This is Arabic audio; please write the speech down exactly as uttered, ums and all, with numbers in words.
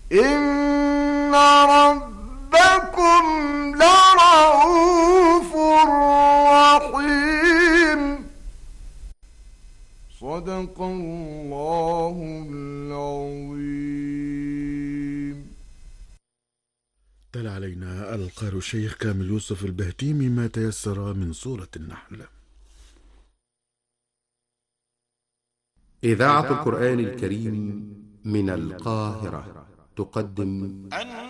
إن ربكم لرؤوف رحيم. صدق الله العظيم. تلا علينا القارئ الشيخ كامل يوسف البهتيمي ما تيسر من سورة النحل. إذاعة القرآن الكريم من القاهرة تقدم